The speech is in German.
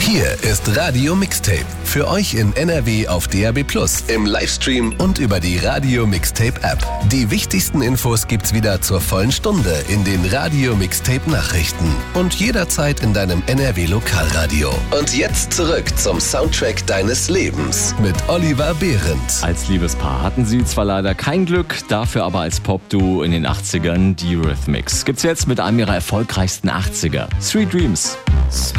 Hier ist Radio Mixtape. Für euch in NRW auf DAB+, im Livestream und über die Radio Mixtape App. Die wichtigsten Infos gibt's wieder zur vollen Stunde in den Radio Mixtape Nachrichten und jederzeit in deinem NRW Lokalradio. Und jetzt zurück zum Soundtrack deines Lebens mit Oliver Behrendt. Als Liebespaar hatten sie zwar leider kein Glück, dafür aber als Popduo in den 80ern die Eurythmics. Gibt's jetzt mit einem ihrer erfolgreichsten 80er. Sweet Dreams.